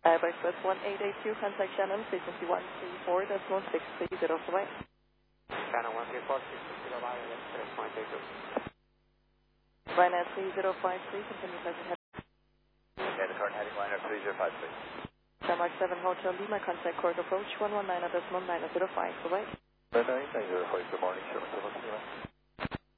Airbus Bus 1882, contact channel frequency 134.163, bye. Channel 134.660, that's 3.82. Ryanair 3053, continue present head. Okay, the current heading liner 3053. Denmark 7 Hotel Lima, contact course approach 119.905, bye. Good morning, Sherman 7 Lima.